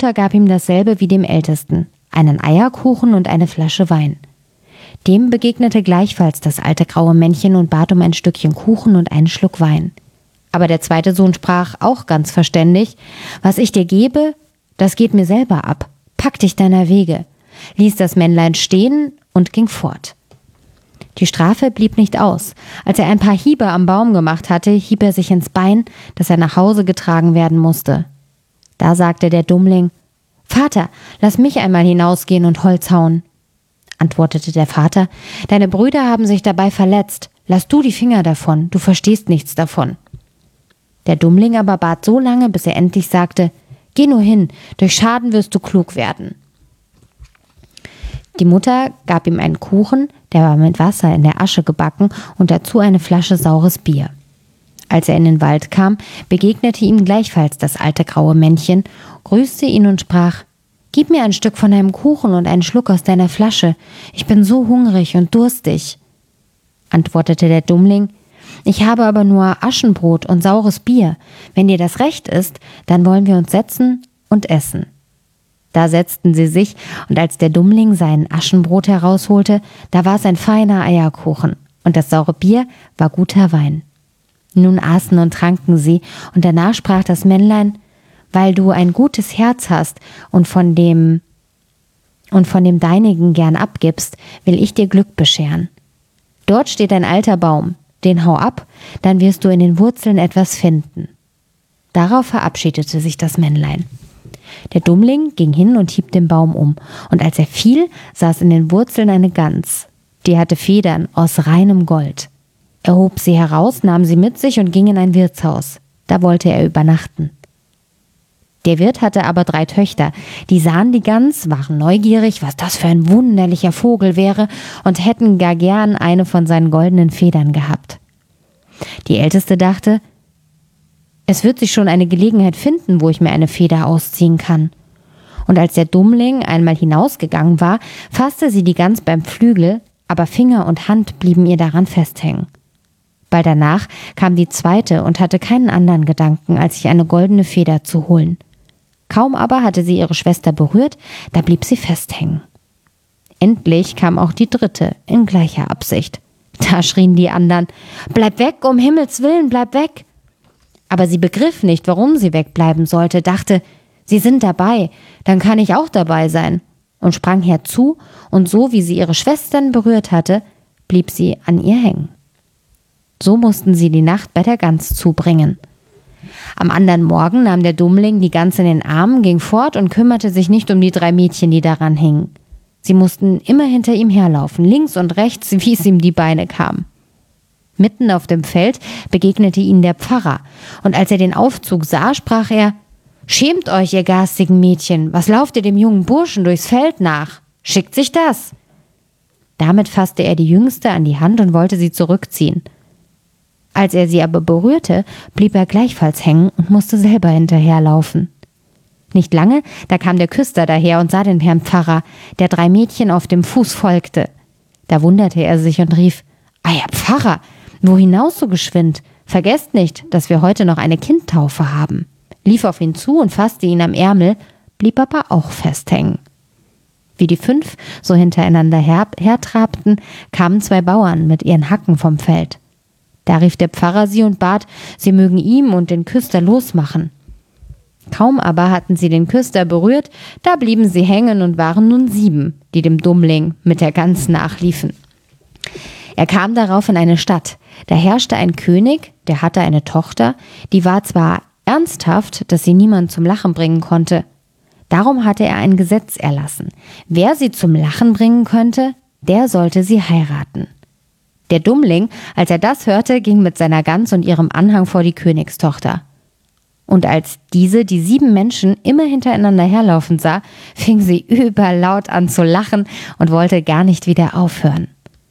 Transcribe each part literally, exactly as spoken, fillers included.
Mutter gab ihm dasselbe wie dem Ältesten, einen Eierkuchen und eine Flasche Wein. Dem begegnete gleichfalls das alte graue Männchen und bat um ein Stückchen Kuchen und einen Schluck Wein. Aber der zweite Sohn sprach, auch ganz verständig: »Was ich dir gebe, das geht mir selber ab. Pack dich deiner Wege«, ließ das Männlein stehen und ging fort. Die Strafe blieb nicht aus. Als er ein paar Hiebe am Baum gemacht hatte, hieb er sich ins Bein, dass er nach Hause getragen werden musste. Da sagte der Dummling: »Vater, lass mich einmal hinausgehen und Holz hauen.« Antwortete der Vater: »Deine Brüder haben sich dabei verletzt. Lass du die Finger davon, du verstehst nichts davon.« Der Dummling aber bat so lange, bis er endlich sagte: »Geh nur hin, durch Schaden wirst du klug werden.« Die Mutter gab ihm einen Kuchen, der war mit Wasser in der Asche gebacken, und dazu eine Flasche saures Bier. Als er in den Wald kam, begegnete ihm gleichfalls das alte graue Männchen, grüßte ihn und sprach: »Gib mir ein Stück von deinem Kuchen und einen Schluck aus deiner Flasche. Ich bin so hungrig und durstig.« Antwortete der Dummling: »Ich habe aber nur Aschenbrot und saures Bier. Wenn dir das recht ist, dann wollen wir uns setzen und essen.« Da setzten sie sich, und als der Dummling sein Aschenbrot herausholte, da war es ein feiner Eierkuchen, und das saure Bier war guter Wein. Nun aßen und tranken sie, und danach sprach das Männlein: »Weil du ein gutes Herz hast und von dem und von dem deinigen gern abgibst, will ich dir Glück bescheren. Dort steht ein alter Baum, den hau ab, dann wirst du in den Wurzeln etwas finden.« Darauf verabschiedete sich das Männlein. Der Dummling ging hin und hieb den Baum um, und als er fiel, saß in den Wurzeln eine Gans. Die hatte Federn aus reinem Gold. Er hob sie heraus, nahm sie mit sich und ging in ein Wirtshaus. Da wollte er übernachten. Der Wirt hatte aber drei Töchter, die sahen die Gans, waren neugierig, was das für ein wunderlicher Vogel wäre, und hätten gar gern eine von seinen goldenen Federn gehabt. Die Älteste dachte: »Es wird sich schon eine Gelegenheit finden, wo ich mir eine Feder ausziehen kann.« Und als der Dummling einmal hinausgegangen war, fasste sie die Gans beim Flügel, aber Finger und Hand blieben ihr daran festhängen. Bald danach kam die zweite und hatte keinen anderen Gedanken, als sich eine goldene Feder zu holen. Kaum aber hatte sie ihre Schwester berührt, da blieb sie festhängen. Endlich kam auch die dritte in gleicher Absicht. Da schrien die anderen: »Bleib weg, um Himmels Willen, bleib weg!« Aber sie begriff nicht, warum sie wegbleiben sollte, dachte: »Sie sind dabei, dann kann ich auch dabei sein«, und sprang herzu, und so wie sie ihre Schwestern berührt hatte, blieb sie an ihr hängen. So mussten sie die Nacht bei der Gans zubringen. Am anderen Morgen nahm der Dummling die Gans in den Arm, ging fort und kümmerte sich nicht um die drei Mädchen, die daran hingen. Sie mussten immer hinter ihm herlaufen, links und rechts, wie es ihm die Beine kamen. Mitten auf dem Feld begegnete ihnen der Pfarrer, und als er den Aufzug sah, sprach er: »Schämt euch, ihr garstigen Mädchen, was lauft ihr dem jungen Burschen durchs Feld nach? Schickt sich das!« Damit fasste er die Jüngste an die Hand und wollte sie zurückziehen. Als er sie aber berührte, blieb er gleichfalls hängen und musste selber hinterherlaufen. Nicht lange, da kam der Küster daher und sah den Herrn Pfarrer, der drei Mädchen auf dem Fuß folgte. Da wunderte er sich und rief: »Ah, Herr Pfarrer, wo hinaus so geschwind? Vergesst nicht, dass wir heute noch eine Kindtaufe haben«, lief auf ihn zu und fasste ihn am Ärmel, blieb aber auch festhängen. Wie die fünf so hintereinander her- hertrabten, kamen zwei Bauern mit ihren Hacken vom Feld. Da rief der Pfarrer sie und bat, sie mögen ihm und den Küster losmachen. Kaum aber hatten sie den Küster berührt, da blieben sie hängen und waren nun sieben, die dem Dummling mit der Gans nachliefen. Er kam darauf in eine Stadt. Da herrschte ein König, der hatte eine Tochter, die war zwar ernsthaft, dass sie niemand zum Lachen bringen konnte. Darum hatte er ein Gesetz erlassen: Wer sie zum Lachen bringen könnte, der sollte sie heiraten. Der Dummling, als er das hörte, ging mit seiner Gans und ihrem Anhang vor die Königstochter. Und als diese die sieben Menschen immer hintereinander herlaufen sah, fing sie überlaut an zu lachen und wollte gar nicht wieder aufhören.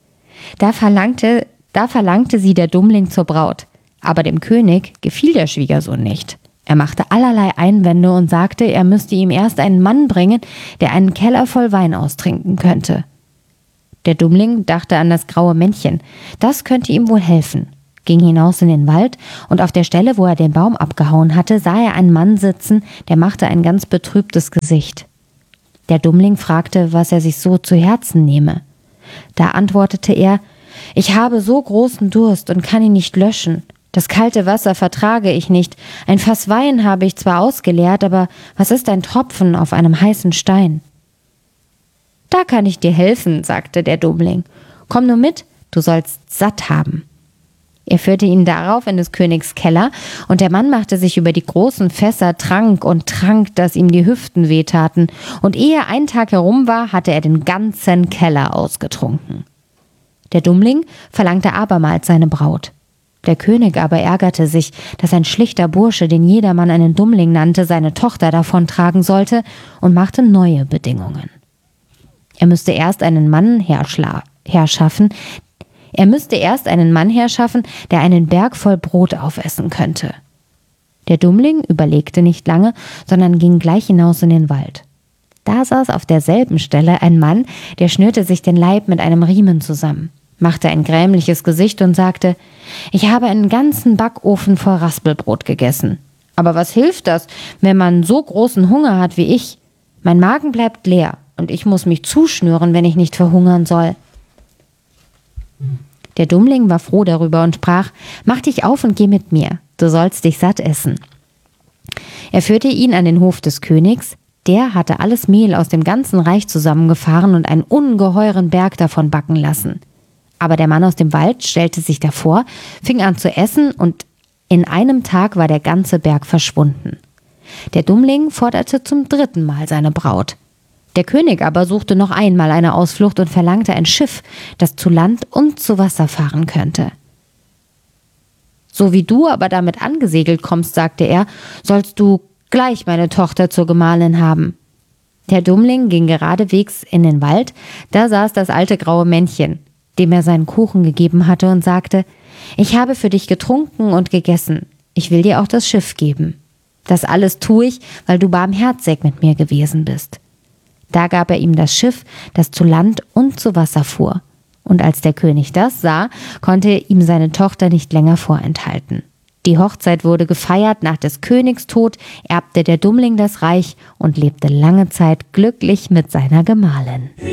Da verlangte, da verlangte sie der Dummling zur Braut, aber dem König gefiel der Schwiegersohn nicht. Er machte allerlei Einwände und sagte, er müsste ihm erst einen Mann bringen, der einen Keller voll Wein austrinken könnte. Der Dummling dachte an das graue Männchen, das könnte ihm wohl helfen, ging hinaus in den Wald, und auf der Stelle, wo er den Baum abgehauen hatte, sah er einen Mann sitzen, der machte ein ganz betrübtes Gesicht. Der Dummling fragte, was er sich so zu Herzen nehme. Da antwortete er: »Ich habe so großen Durst und kann ihn nicht löschen. Das kalte Wasser vertrage ich nicht. Ein Fass Wein habe ich zwar ausgeleert, aber was ist ein Tropfen auf einem heißen Stein?« »Da kann ich dir helfen«, sagte der Dummling. »Komm nur mit, du sollst satt haben.« Er führte ihn darauf in des Königs Keller, und der Mann machte sich über die großen Fässer trank und trank, dass ihm die Hüften wehtaten, und ehe ein Tag herum war, hatte er den ganzen Keller ausgetrunken. Der Dummling verlangte abermals seine Braut. Der König aber ärgerte sich, dass ein schlichter Bursche, den jedermann einen Dummling nannte, seine Tochter davontragen sollte, und machte neue Bedingungen. Er müsste erst einen Mann herschla- herschaffen, Er müsste erst einen Mann herschaffen, der einen Berg voll Brot aufessen könnte. Der Dummling überlegte nicht lange, sondern ging gleich hinaus in den Wald. Da saß auf derselben Stelle ein Mann, der schnürte sich den Leib mit einem Riemen zusammen, machte ein grämliches Gesicht und sagte: »Ich habe einen ganzen Backofen voll Raspelbrot gegessen. Aber was hilft das, wenn man so großen Hunger hat wie ich? Mein Magen bleibt leer, und ich muss mich zuschnüren, wenn ich nicht verhungern soll.« Der Dummling war froh darüber und sprach: »Mach dich auf und geh mit mir, du sollst dich satt essen.« Er führte ihn an den Hof des Königs. Der hatte alles Mehl aus dem ganzen Reich zusammengefahren und einen ungeheuren Berg davon backen lassen. Aber der Mann aus dem Wald stellte sich davor, fing an zu essen, und in einem Tag war der ganze Berg verschwunden. Der Dummling forderte zum dritten Mal seine Braut. Der König aber suchte noch einmal eine Ausflucht und verlangte ein Schiff, das zu Land und zu Wasser fahren könnte. »So wie du aber damit angesegelt kommst«, sagte er, »sollst du gleich meine Tochter zur Gemahlin haben.« Der Dummling ging geradewegs in den Wald, da saß das alte graue Männchen, dem er seinen Kuchen gegeben hatte, und sagte: »Ich habe für dich getrunken und gegessen, ich will dir auch das Schiff geben. Das alles tue ich, weil du barmherzig mit mir gewesen bist.« Da gab er ihm das Schiff, das zu Land und zu Wasser fuhr. Und als der König das sah, konnte ihm seine Tochter nicht länger vorenthalten. Die Hochzeit wurde gefeiert, nach des Königs Tod erbte der Dummling das Reich und lebte lange Zeit glücklich mit seiner Gemahlin.